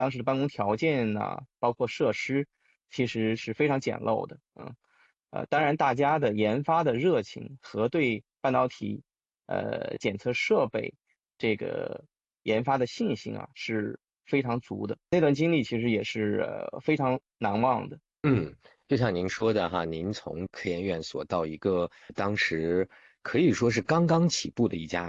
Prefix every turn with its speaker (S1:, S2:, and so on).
S1: 当时的办公条件呐、包括设施，其实是非常简陋的。当然，大家的研发的热情和对半导体检测设备这个研发的信心啊是非常足的。那段经历其实也是非常难忘的。
S2: 嗯，就像您说的哈，您从科研院所到一个当时可以说是刚刚起步的一家